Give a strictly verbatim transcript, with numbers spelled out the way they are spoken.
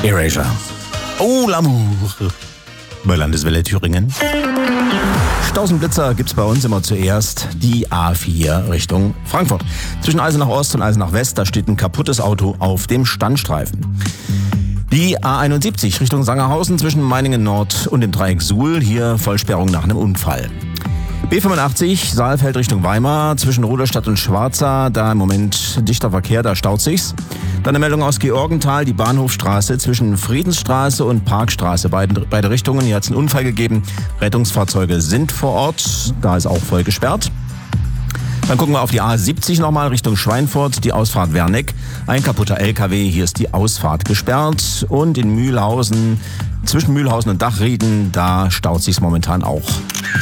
Erasure. Oh, l'amour. Bei Landeswelle Thüringen. Stausenblitzer gibt's bei uns immer zuerst die A vier Richtung Frankfurt. Zwischen Eisenach Ost und Eisenach West, da steht ein kaputtes Auto auf dem Standstreifen. Die A einundsiebzig Richtung Sangerhausen zwischen Meiningen Nord und dem Dreieck Suhl, hier Vollsperrung nach einem Unfall. B fünfundachtzig Saalfeld Richtung Weimar zwischen Rudolstadt und Schwarza, da im Moment dichter Verkehr, da staut sich's. Dann eine Meldung aus Georgenthal, die Bahnhofstraße zwischen Friedensstraße und Parkstraße, beide, beide Richtungen. Hier hat es einen Unfall gegeben, Rettungsfahrzeuge sind vor Ort, da ist auch voll gesperrt. Dann gucken wir auf die A siebzig nochmal Richtung Schweinfurt, die Ausfahrt Werneck. Ein kaputter L K W, hier ist die Ausfahrt gesperrt. Und in Mühlhausen, zwischen Mühlhausen und Dachrieden, da staut sich's momentan auch.